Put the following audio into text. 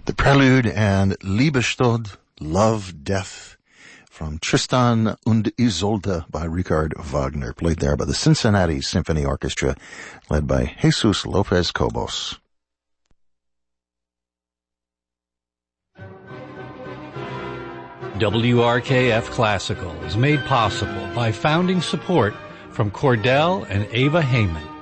The Prelude and Liebestod, Love, Death, from Tristan und Isolde by Richard Wagner, played there by the Cincinnati Symphony Orchestra, led by Jesus Lopez Cobos. WRKF Classical is made possible by founding support from Cordell and Ava Heyman.